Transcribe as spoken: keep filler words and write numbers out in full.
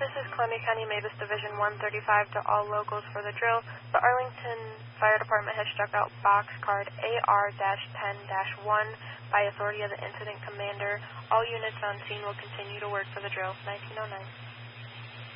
This is Columbia County Mavis Division one thirty-five to all locals for the drill. The Arlington Fire Department has struck out box card A R ten dash one by authority of the incident commander. All units on scene will continue to work for the drill. nineteen oh nine.